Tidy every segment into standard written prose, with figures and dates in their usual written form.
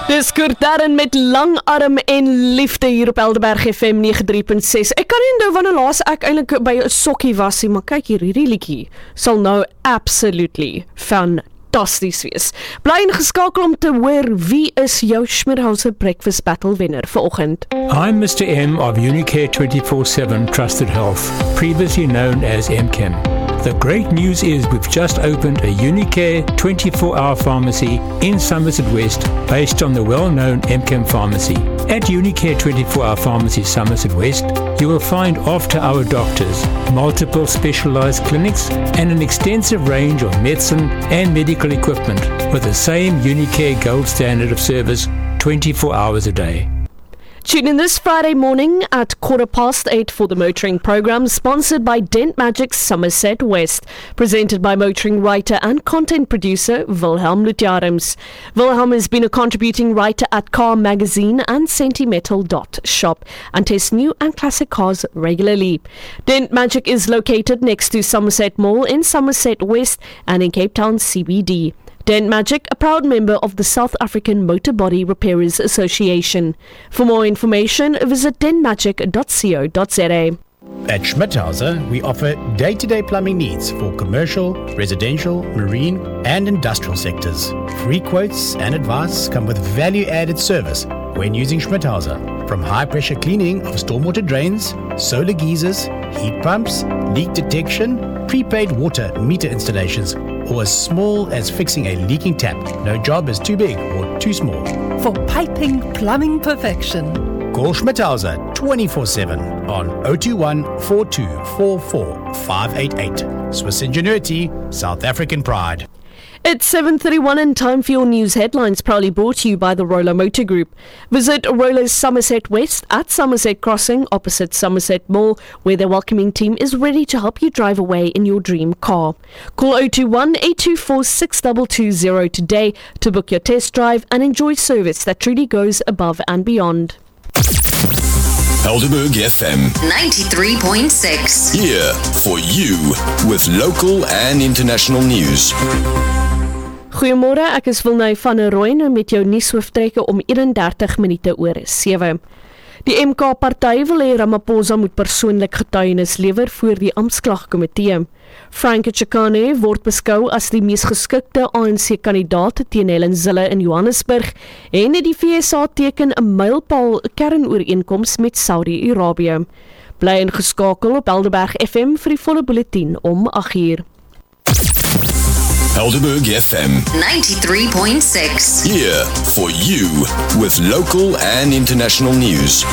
Dis Kurt Darren met Langarm en Liefde hier op Eldeberg FM 93.6. Ek kan nie onthou wanneer laas ek eintlik by 'n sokkie was nie, maar kyk hier, hierdie liedjie sal nou absolutely fantasties wees. Bly ingeskakel om te hoor wie is jou Schmidhauser Breakfast Battle wenner vanoggend. I'm Mr. M of Unicare 24/7 Trusted Health, previously known as MChem. The great news is we've just opened a Unicare 24-hour pharmacy in Somerset West based on the well-known MChem pharmacy. At Unicare 24-hour pharmacy Somerset West, you will find after-hour doctors, multiple specialized clinics and an extensive range of medicine and medical equipment with the same Unicare gold standard of service 24 hours a day. Tune in this Friday morning at 8:15 for the Motoring Program, sponsored by Dent Magic's Somerset West, presented by motoring writer and content producer Wilhelm Lutjarums. Wilhelm has been a contributing writer at Car Magazine and Sentimental.shop and tests new and classic cars regularly. Dent Magic is located next to Somerset Mall in Somerset West and in Cape Town CBD. Dent Magic, a proud member of the South African Motor Body Repairers Association. For more information, visit dentmagic.co.za. At Schmidhauser, we offer day-to-day plumbing needs for commercial, residential, marine, and industrial sectors. Free quotes and advice come with value-added service when using Schmidhauser. From high-pressure cleaning of stormwater drains, solar geysers, heat pumps, leak detection, prepaid water meter installations, or as small as fixing a leaking tap. No job is too big or too small. For piping, plumbing perfection. Call Schmidhauser 24/7 on 021 4244 588. Swiss ingenuity, South African pride. It's 7:31 and time for your news headlines, proudly brought to you by the Roller Motor Group. Visit Roller's Somerset West at Somerset Crossing opposite Somerset Mall, where their welcoming team is ready to help you drive away in your dream car. Call 021 824 6220 today to book your test drive and enjoy service that truly goes above and beyond. Helderberg FM 93.6. here for you with local and international news. Goeiemôre, ek is Wilnay van der Rooyen met jou nuushooftrekke om 31 minute oor 7. Die MK-party wil hê Ramaphosa moet persoonlik getuienis lewer voor die amptklagkomitee. Frank Chikane word beskou as die mees geskikte ANC-kandidaat teen Helen Zille in Johannesburg en die FSA teken 'n mylpaal kernooreenkoms met Saudi-Arabië. Bly ingeskakel op Helderberg FM vir die volle bulletin om 8:00. Helderberg FM 93.6. here for you with local and international news.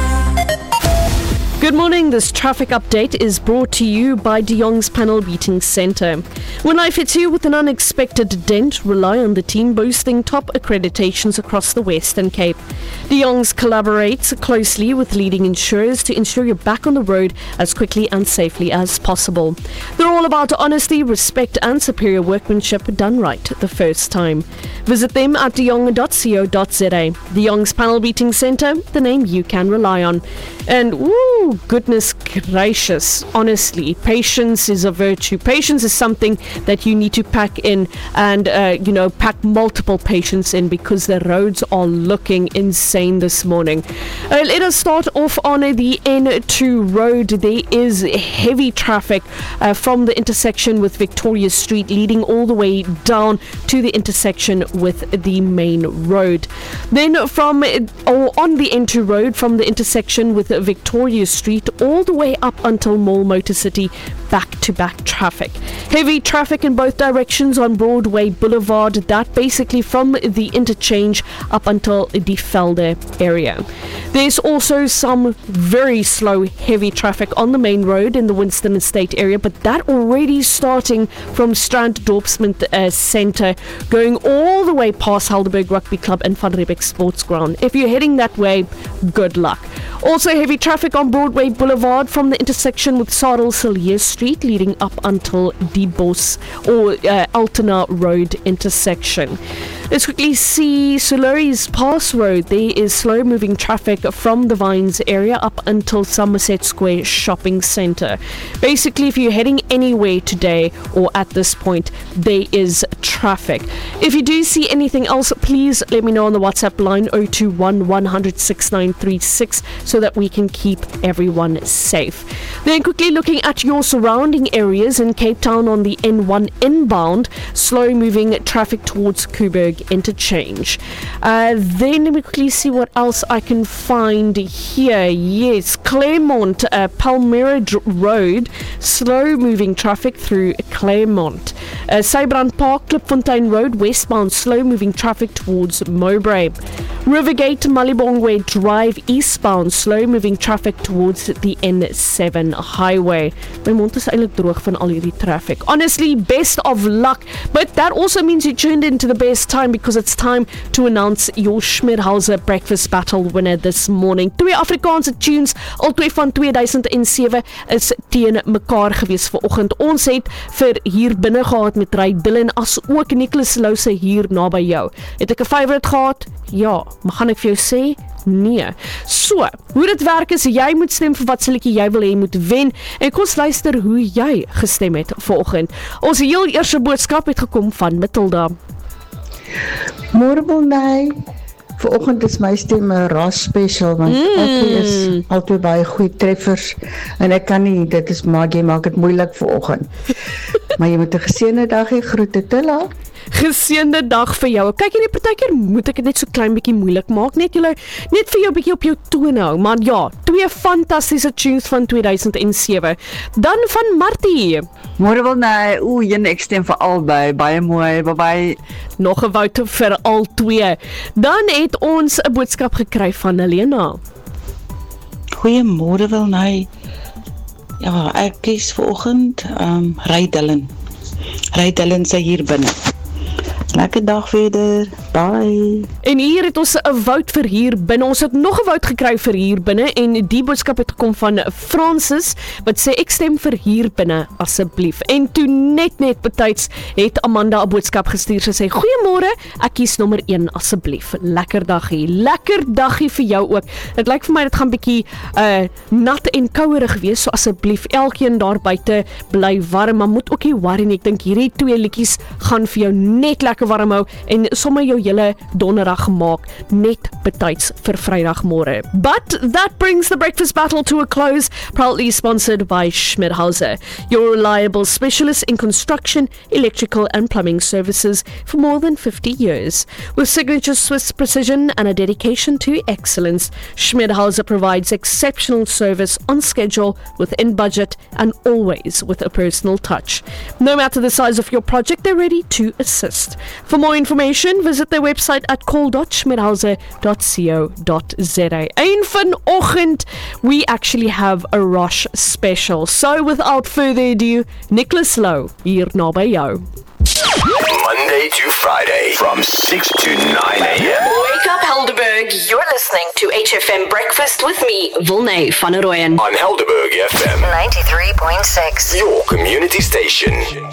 Good morning, this traffic update is brought to you by De Jong's Panel Beating Centre. When life hits you with an unexpected dent, rely on the team boasting top accreditations across the Western Cape. De Jong's collaborates closely with leading insurers to ensure you're back on the road as quickly and safely as possible. They're all about honesty, respect and superior workmanship done right the first time. Visit them at dejong.co.za. De Jong's Panel Beating Centre, the name you can rely on. And goodness gracious, honestly, patience is a virtue. Patience is something that you need to pack in and, pack multiple patience in because the roads are looking insane this morning. Let us start off on the N2 road. There is heavy traffic from the intersection with Victoria Street leading all the way down to the intersection with the main road. Then on the N2 road from the intersection with Victoria Street all the way up until Mall Motor City, back-to-back traffic. Heavy traffic in both directions on Broadway Boulevard, that basically from the interchange up until the Velde area. There's also some very slow, heavy traffic on the main road in the Winston Estate area, but that already starting from Strand Dorpsmith Centre, going all the way past Helderberg Rugby Club and Van Riebeeck Sports Ground. If you're heading that way, good luck. Also heavy traffic on Broadway Boulevard from the intersection with Sarel Cilliers Street leading up until the Bos or Altena Road intersection. Let's quickly see Suluri's Pass Road. There is slow moving traffic from the Vines area up until Somerset Square Shopping Centre. Basically, if you're heading anywhere today or at this point, there is traffic. If you do see anything else, please let me know on the WhatsApp line 021 100 6936 so that we can keep everyone safe. Then quickly looking at your surrounding areas in Cape Town on the N1 inbound, slow moving traffic towards Coburg Interchange. Then let me quickly see what else I can find here. Yes, Claremont, Palmyra Road, slow moving traffic through Claremont. Sybrand Park, Klipfontein Road, westbound, slow moving traffic towards Mowbray. Rivergate, Malibongwe Drive, eastbound, slow moving traffic towards the N7 highway. My mond is eintlik droog van al hierdie traffic. Honestly, best of luck. But that also means you tuned into the best time because it's time to announce your Schmidhauser Breakfast Battle winner this morning. 2 Afrikaanse tunes, al 2 van 2007 is teen mekaar gewees vanoggend. Ons het vir hier binne gehad met Ray Dillon as ook Nicholas Lose hier naby jou. Het ek 'n favorite gehad? Ja, maar gaan ek vir jou sê? Nee. So, hoe dit werk is, jy moet stem vir wat se liedjie jy wil hê moet wen en kom luister hoe jy gestem het vanoggend. Ons heel eerste boodskap het gekom van Matilda. Môre Bonnie. Vanoggend is my stem 'n ras special want ek is altyd baie goeie treffers en ek kan nie, dit is maak dit moeilik vanoggend. Maar jy moet 'n geseënde dag hê, groete Tilla. Geseënde dag vir jou. Kyk jy, partykeer moet ek dit net so klein bietjie moeilik maak, net vir jou bietjie op jou tone hou. Maar ja, 2 fantastiese tunes van 2007. Dan van Martie. Môre wil nee, ek stem vir albei, baie mooi, bye. Nog 'n vote vir al 2. Dan het ons 'n boodskap gekry van Helena. Goeiemôre wil nee. Ja, ek kies vanoggend Ray Dillon. Ray Dillon sy hier binne. Lekker dag verder, bye. En hier het ons 'n vote vir hier binne. Ons het nog 'n vote gekry vir hier binne en die boodskap het gekom van Francis wat sê ek stem vir hier binne asseblief. En toe net betyds het Amanda 'n boodskap gestuur. Sy sê goeiemôre, ek kies nommer 1 asseblief. Lekker daggie vir jou ook. Dit lyk vir my dit gaan bietjie nat en kouerig wees, so asseblief elkeen daar buite bly warm, maar moet ook nie worry nie. Ek dink hierdie 2 liedjies gaan vir jou net lekker warm hou en sommer jou hele donderdag maak net betyds vir Vrydagmôre. But that brings the breakfast battle to a close, proudly sponsored by Schmidhauser, your reliable specialist in construction, electrical and plumbing services for more than 50 years. With signature Swiss precision and a dedication to excellence, Schmidhauser provides exceptional service on schedule, within budget and always with a personal touch. No matter the size of your project, they're ready to assist. For more information, visit their website at call.schmidhauser.co.za. And vanoggend, we actually have a Rosh special. So without further ado, Nicholas Lowe, hier naby jou. Monday to Friday from 6 to 9 a.m. Wake up, Helderberg. You're listening to HFM Breakfast with me, Wilne van der Rooyen. On Helderberg FM 93.6. your community station.